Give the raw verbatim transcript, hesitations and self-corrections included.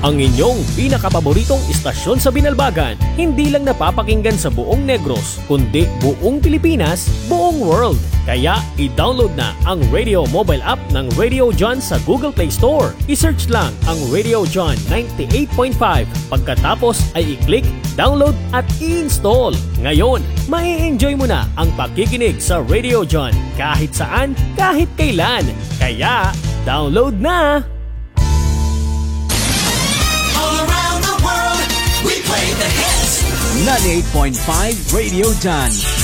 Ang inyong pinakapaboritong istasyon sa Binalbagan, hindi lang napapakinggan sa buong Negros, kundi buong Pilipinas, buong world. Kaya i-download na ang Radio Mobile App ng Radio John sa Google Play Store. I-search lang ang Radio John ninety-eight point five. Pagkatapos ay i-click, download at i-install. Ngayon, mai-enjoy mo na ang pakikinig sa Radio John kahit saan, kahit kailan. Kaya, download na! All around the world, we play the hits. ninety-eight point five Radio John.